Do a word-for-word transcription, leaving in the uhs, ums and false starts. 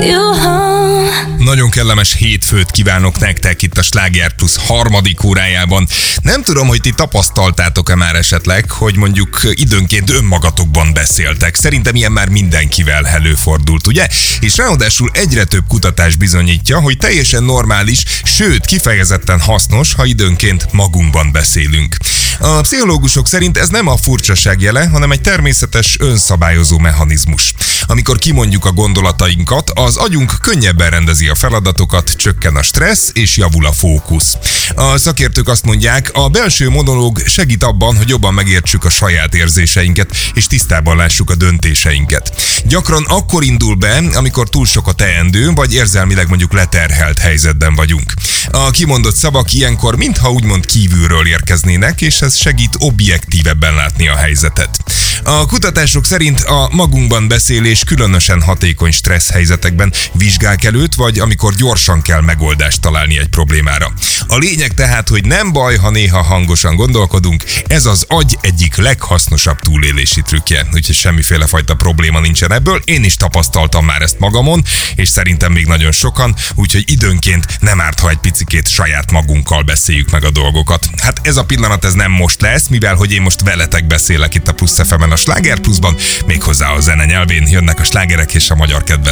you home. Nagyon kellemes hétfőt kívánok nektek itt a Sláger Plus harmadik órájában. Nem tudom, hogy ti tapasztaltátok-e már esetleg, hogy mondjuk időnként önmagatokban beszéltek. Szerintem ilyen már mindenkivel előfordult, ugye? És ráadásul egyre több kutatás bizonyítja, hogy teljesen normális, sőt kifejezetten hasznos, ha időnként magunkban beszélünk. A pszichológusok szerint ez nem a furcsaság jele, hanem egy természetes önszabályozó mechanizmus. Amikor kimondjuk a gondolatainkat, az agyunk könnyebben rendezi a feladatokat, csökken a stressz és javul a fókusz. A szakértők azt mondják, a belső monológ segít abban, hogy jobban megértsük a saját érzéseinket, és tisztában lássuk a döntéseinket. Gyakran akkor indul be, amikor túl sok a teendő, vagy érzelmileg mondjuk leterhelt helyzetben vagyunk. A kimondott szavak ilyenkor mintha úgymond kívülről érkeznének, és ez segít objektívebben látni a helyzetet. A kutatások szerint a magunkban beszélés különösen hatékony stressz helyzetekben, vizsgák előtt, vagy amikor gyorsan kell megoldást találni egy problémára. A lényeg tehát, hogy nem baj, ha néha hangosan gondolkodunk, ez az agy egyik leghasznosabb túlélési trükkje, úgyhogy semmiféle fajta probléma nincsen ebből. Én is tapasztaltam már ezt magamon, és szerintem még nagyon sokan, úgyhogy időnként nem árt, ha egy picikét saját magunkkal beszéljük meg a dolgokat. Hát ez a pillanat ez nem most lesz, mivel hogy én most veletek beszélek itt a Plusz ef emen a Sláger Pluszban, méghozzá a zene nyelvén jönnek a slágerek és a magyar kedvenc